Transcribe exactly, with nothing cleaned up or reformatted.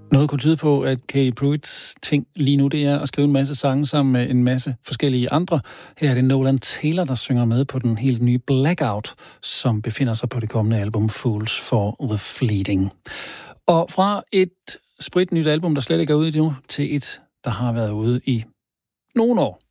Noget kunne tyde på, at Katie Pruitts ting lige nu, det er at skrive en masse sange sammen med en masse forskellige andre. Her er det Nolan Taylor, der synger med på den helt nye Blackout, som befinder sig på det kommende album Fools for the Fleeting. Og fra et spritnyt album, der slet ikke er ude endnu, til et, der har været ude i nogle år.